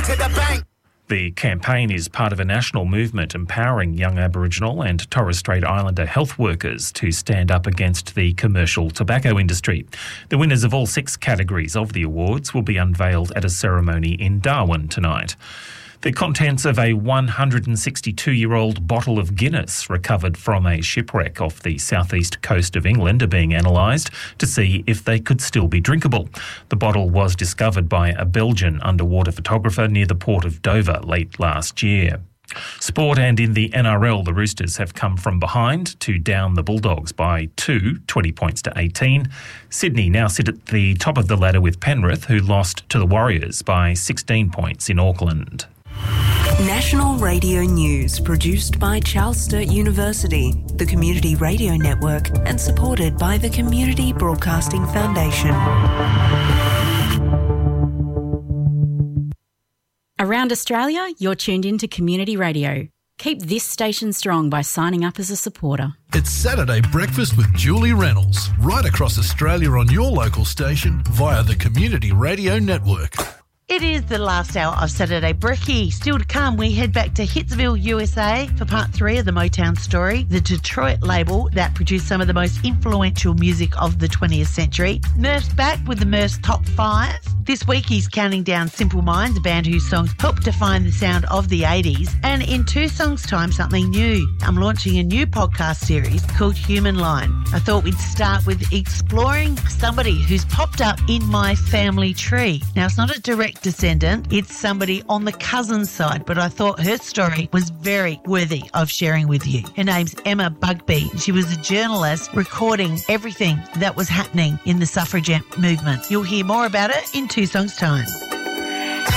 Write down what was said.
to the bank. The campaign is part of a national movement empowering young Aboriginal and Torres Strait Islander health workers to stand up against the commercial tobacco industry. The winners of all 6 categories of the awards will be unveiled at a ceremony in Darwin tonight. The contents of a 162-year-old bottle of Guinness recovered from a shipwreck off the southeast coast of England are being analysed to see if they could still be drinkable. The bottle was discovered by a Belgian underwater photographer near the port of Dover late last year. Sport, and in the NRL, the Roosters have come from behind to down the Bulldogs by 20 points to 18. Sydney now sit at the top of the ladder with Penrith, who lost to the Warriors by 16 points in Auckland. National Radio News, produced by Charles Sturt University, the Community Radio Network, and supported by the Community Broadcasting Foundation. Around Australia, you're tuned in to Community Radio. Keep this station strong by signing up as a supporter. It's Saturday Breakfast with Julie Reynolds, right across Australia on your local station via the Community Radio Network. It is the last hour of Saturday Brekkie. Still to come, we head back to Hitsville, USA for part 3 of the Motown story, the Detroit label that produced some of the most influential music of the 20th century. Murph's back with the Murph's Top 5. This week he's counting down Simple Minds, a band whose songs helped define the sound of the 80s. And in 2 songs' time, something new. I'm launching a new podcast series called Human Line. I thought we'd start with exploring somebody who's popped up in my family tree. Now, it's not a direct descendant, it's somebody on the cousin side, but I thought her story was very worthy of sharing with you. Her name's Emma Bugbee. She was a journalist recording everything that was happening in the suffragette movement. You'll hear more about it in 2 songs' time.